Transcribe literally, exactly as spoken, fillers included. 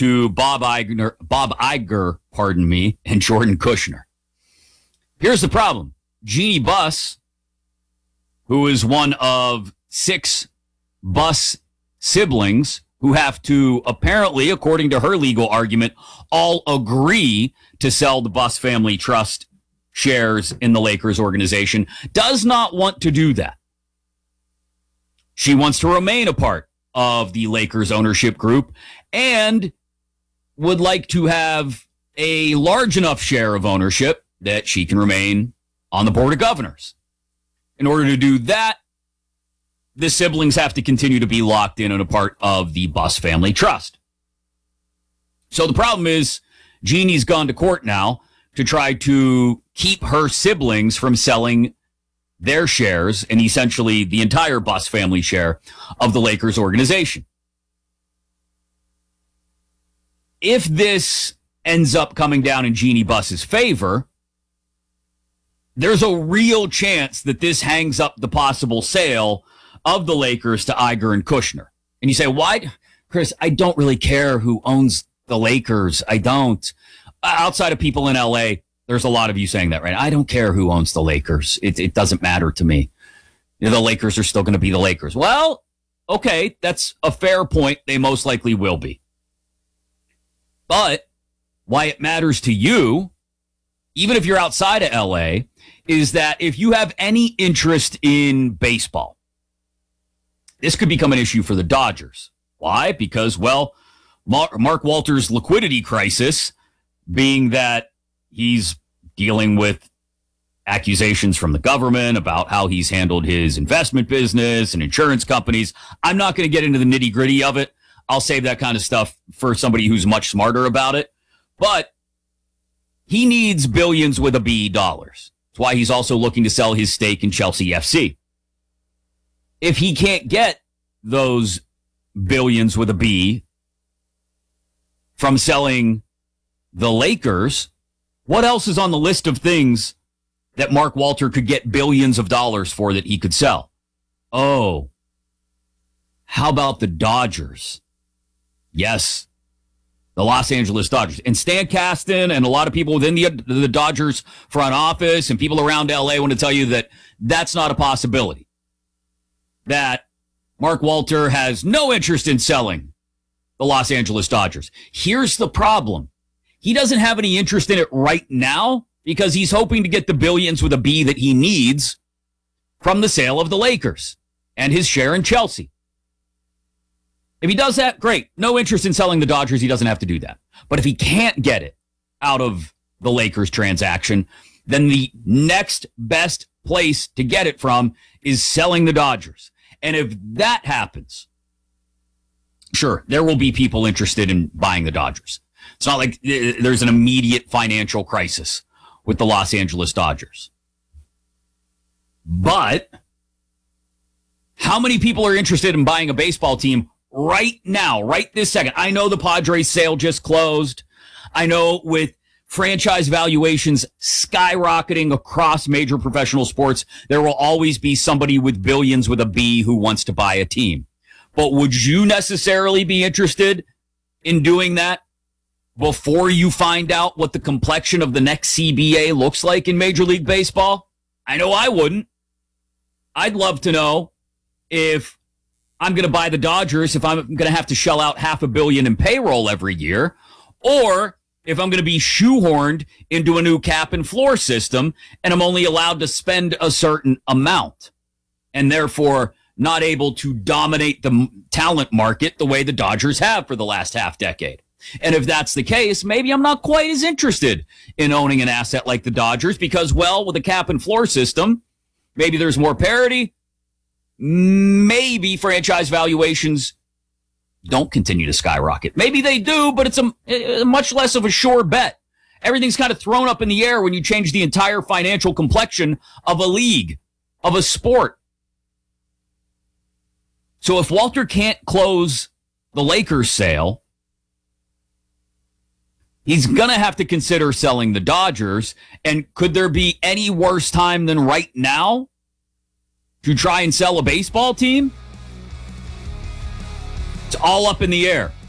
to Bob Iger, Bob Iger, pardon me, and Jordan Kushner. Here's the problem. Jeannie Buss, who is one of six Buss siblings who have to apparently, according to her legal argument, all agree to sell the Buss Family Trust shares in the Lakers organization, does not want to do that. She wants to remain a part of the Lakers ownership group and would like to have a large enough share of ownership that she can remain on the board of governors. In order to do that, the siblings have to continue to be locked in and a part of the Buss Family Trust. So the problem is Jeannie's gone to court now to try to keep her siblings from selling their shares and essentially the entire Buss family share of the Lakers organization. If this ends up coming down in Jeannie Buss's favor, there's a real chance that this hangs up the possible sale of the Lakers to Iger and Kushner. And you say, why? Chris, I don't really care who owns the Lakers. I don't. Outside of people in L A, there's a lot of you saying that, right? I don't care who owns the Lakers. It, it doesn't matter to me. You know, the Lakers are still going to be the Lakers. Well, okay, that's a fair point. They most likely will be. But why it matters to you, even if you're outside of L A, is that if you have any interest in baseball, this could become an issue for the Dodgers. Why? Because, well, Mark Walters' liquidity crisis, being that he's dealing with accusations from the government about how he's handled his investment business and insurance companies. I'm not going to get into the nitty gritty of it. I'll save that kind of stuff for somebody who's much smarter about it. But he needs billions with a B dollars. That's why he's also looking to sell his stake in Chelsea F C. If he can't get those billions with a B from selling the Lakers, what else is on the list of things that Mark Walter could get billions of dollars for that he could sell? Oh, how about the Dodgers? Yes, the Los Angeles Dodgers. And Stan Kasten and a lot of people within the, the Dodgers front office and people around L A want to tell you that that's not a possibility. That Mark Walter has no interest in selling the Los Angeles Dodgers. Here's the problem. He doesn't have any interest in it right now because he's hoping to get the billions with a B that he needs from the sale of the Lakers and his share in Chelsea. If he does that, great. No interest in selling the Dodgers. He doesn't have to do that. But if he can't get it out of the Lakers transaction, then the next best place to get it from is selling the Dodgers. And if that happens, sure, there will be people interested in buying the Dodgers. It's not like there's an immediate financial crisis with the Los Angeles Dodgers. But how many people are interested in buying a baseball team right now, right this second? I know the Padres sale just closed. I know with franchise valuations skyrocketing across major professional sports, there will always be somebody with billions with a B who wants to buy a team. But would you necessarily be interested in doing that before you find out what the complexion of the next C B A looks like in Major League Baseball? I know I wouldn't. I'd love to know if I'm going to buy the Dodgers, if I'm going to have to shell out half a billion in payroll every year, or if I'm going to be shoehorned into a new cap and floor system and I'm only allowed to spend a certain amount and therefore not able to dominate the talent market the way the Dodgers have for the last half decade. And if that's the case, maybe I'm not quite as interested in owning an asset like the Dodgers because, well, with a cap and floor system, maybe there's more parity. Maybe franchise valuations don't continue to skyrocket. Maybe they do, but it's a, a much less of a sure bet. Everything's kind of thrown up in the air when you change the entire financial complexion of a league, of a sport. So if Walter can't close the Lakers sale, he's going to have to consider selling the Dodgers. And could there be any worse time than right now to try and sell a baseball team? It's all up in the air.